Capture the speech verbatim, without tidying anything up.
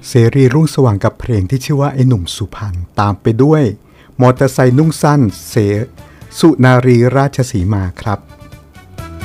เสรีรุ่งสว่างกับเพลงที่ชื่อว่าไอ้หนุ่มสุพรรณตามไปด้วยมอเตอร์ไซค์นุ่งสั้นเสสุนารีราชสีมาครับ